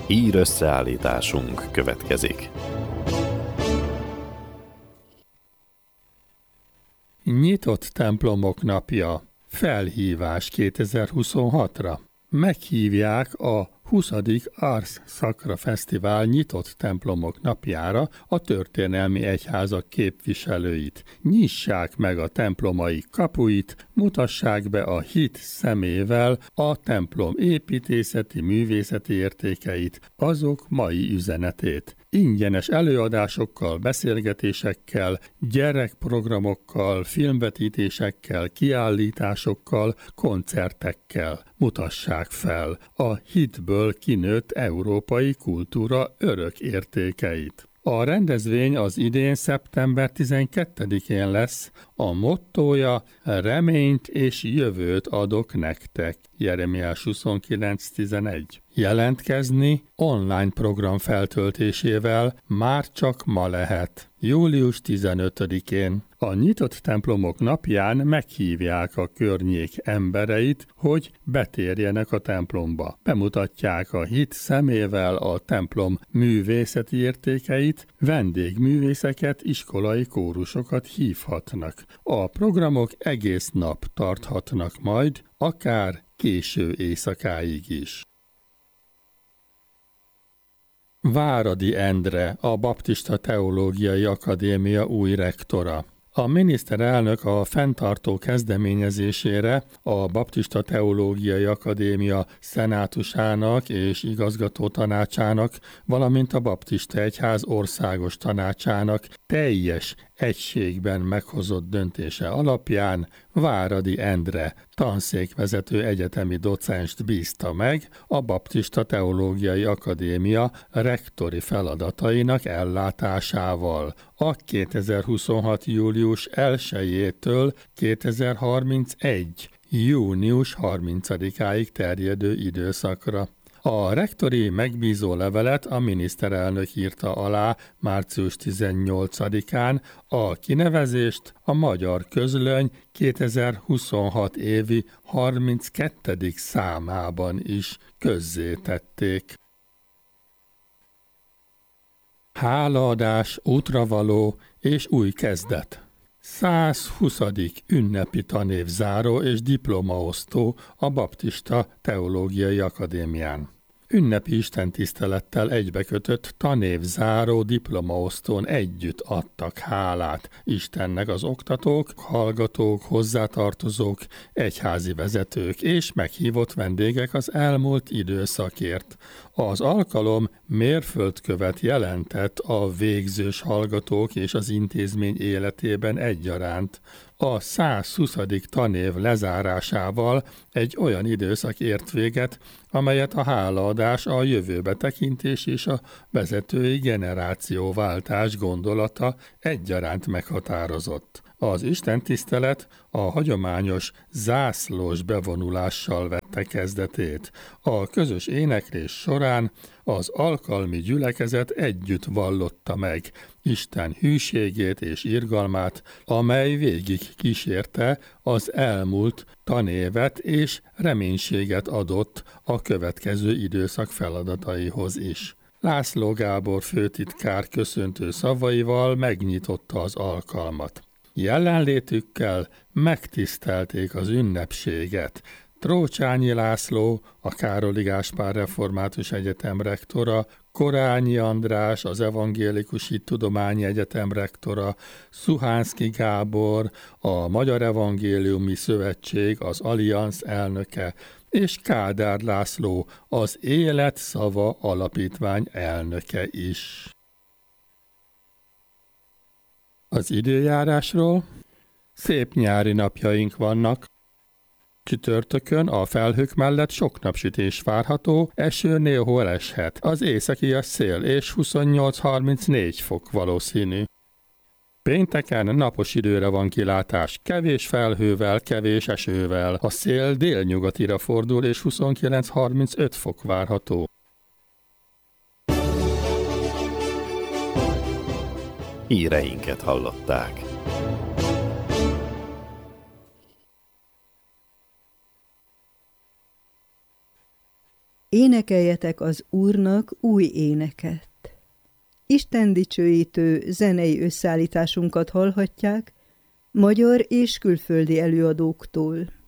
Hír összeállításunk következik. Nyitott templomok napja. Felhívás 2026-ra. Meghívják a 20. Ars Sacra Fesztivál nyitott templomok napjára a történelmi egyházak képviselőit. Nyissák meg a templomaik kapuit, mutassák be a hit szemével a templom építészeti, művészeti értékeit, azok mai üzenetét. Ingyenes előadásokkal, beszélgetésekkel, gyerekprogramokkal, filmvetítésekkel, kiállításokkal, koncertekkel mutassák fel a hitből kinőtt európai kultúra örök értékeit. A rendezvény az idén szeptember 12-én lesz, a mottója reményt és jövőt adok nektek. Jeremiás 29.11. Jelentkezni online program feltöltésével már csak ma lehet. Július 15-én. A nyitott templomok napján meghívják a környék embereit, hogy betérjenek a templomba. Bemutatják a hit szemével a templom művészeti értékeit, vendégművészeket, iskolai kórusokat hívhatnak. A programok egész nap tarthatnak majd, akár késő éjszakáig is. Váradi Endre, a Baptista Teológiai Akadémia új rektora. A miniszterelnök a fenntartó kezdeményezésére a Baptista Teológiai Akadémia szenátusának és igazgató tanácsának, valamint a Baptista Egyház országos tanácsának teljes egységben meghozott döntése alapján Váradi Endre tanszékvezető egyetemi docenst bízta meg a Baptista Teológiai Akadémia rektori feladatainak ellátásával. A 2026. július 1-től 2031. június 30-áig terjedő időszakra. A rektori megbízó levelet a miniszterelnök írta alá március 18-án, a kinevezést a Magyar Közlöny 2026 évi 32. számában is közzétették. Hálaadás, útravaló és új kezdet. 120. ünnepi tanévzáró és diplomaosztó a Baptista Teológiai Akadémián. Ünnepi istentisztelettel egybekötött tanévzáró diplomaosztón együtt adtak hálát Istennek az oktatók, hallgatók, hozzátartozók, egyházi vezetők és meghívott vendégek az elmúlt időszakért. Az alkalom mérföldkövet jelentett a végzős hallgatók és az intézmény életében egyaránt. A 120. tanév lezárásával egy olyan időszak ért véget, amelyet a hálaadás, a jövőbe tekintés és a vezetői generációváltás gondolata egyaránt meghatározott. Az istentisztelet a hagyományos zászlós bevonulással vette kezdetét. A közös éneklés során az alkalmi gyülekezet együtt vallotta meg Isten hűségét és irgalmát, amely végig kísérte az elmúlt tanévet és reménységet adott a következő időszak feladataihoz is. László Gábor főtitkár köszöntő szavaival megnyitotta az alkalmat. Jelenlétükkel megtisztelték az ünnepséget. Trócsányi László, a Károli Gáspár Református Egyetem rektora, Korányi András, az Evangélikus Hittudományi Egyetem rektora, Szuhánszky Gábor, a Magyar Evangéliumi Szövetség, az Allianz elnöke, és Kádár László, az Élet Szava Alapítvány elnöke is. Az időjárásról: szép nyári napjaink vannak. Csütörtökön a felhők mellett sok napsütés várható, eső néhol eshet. Az északias szél és 28-34 fok valószínű. Pénteken napos időre van kilátás, kevés felhővel, kevés esővel. A szél délnyugatira fordul és 29-35 fok várható. Híreinket hallották. Énekeljetek az Úrnak új éneket. Isten dicsőítő zenei összeállításunkat hallhatják magyar és külföldi előadóktól.